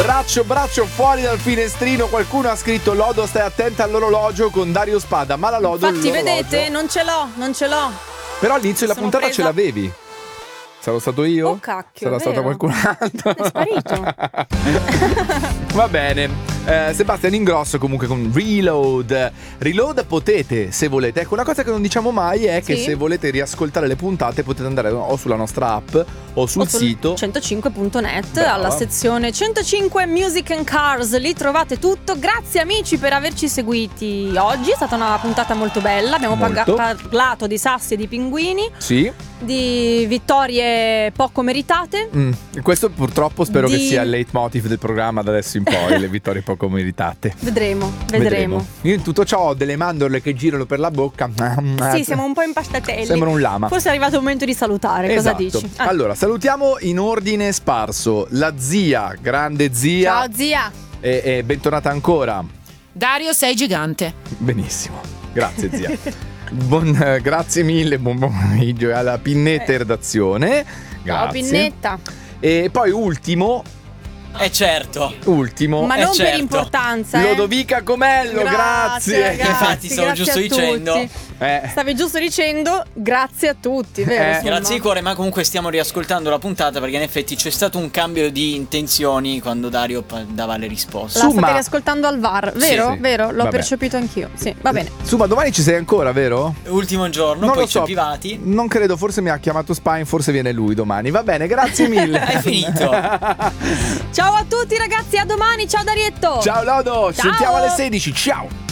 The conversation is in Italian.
Braccio fuori dal finestrino. Qualcuno ha scritto: Lodo, stai attenta all'orologio con Dario Spada. Ma la Lodo, infatti l'orologio... vedete, non ce l'ho. Però all'inizio della puntata presa... ce l'avevi. Sarò stato io? Oh cacchio, sarà stato qualcun altro? È sparito. Va bene. Sebastian Ingrosso comunque con Reload potete, se volete. Ecco, una cosa che non diciamo mai è che se volete riascoltare le puntate potete andare o sulla nostra app o sul sito 105.net alla sezione 105 Music and Cars. Lì trovate tutto. Grazie amici per averci seguiti oggi. È stata una puntata molto bella. Abbiamo parlato di sassi e di pinguini. Sì. Di vittorie poco meritate. Questo purtroppo spero che sia il leitmotiv del programma da adesso in poi. Le vittorie poco meritate. Vedremo. Io in tutto ciò ho delle mandorle che girano per la bocca. Sì, siamo un po' impastatelli. Sembra un lama. Forse è arrivato il momento di salutare. Esatto. Cosa dici? Allora, salutiamo in ordine sparso la zia, grande zia. Ciao zia. E bentornata ancora. Dario, sei gigante. Benissimo. Grazie zia. Grazie mille, buon pomeriggio alla Pinnetta redazione. Grazie. Ciao Pinnetta. E poi ultimo. Ultimo. Ma non per importanza. Lodovica Comello, grazie. Infatti stavo giusto dicendo. Stavi giusto dicendo grazie a tutti, vero? Grazie di cuore, ma comunque stiamo riascoltando la puntata perché in effetti c'è stato un cambio di intenzioni quando Dario dava le risposte. La state riascoltando al VAR, vero? Sì. Vero? L'ho percepito anch'io. Sì, va bene. Ma domani ci sei ancora, vero? Ultimo giorno, non poi lo so. c'è Pivati. Non credo, forse mi ha chiamato Spine, forse viene lui domani. Va bene, grazie mille. Hai finito. Ciao a tutti ragazzi, a domani, ciao Darietto. Ciao Lodo, ci sentiamo alle 16, ciao.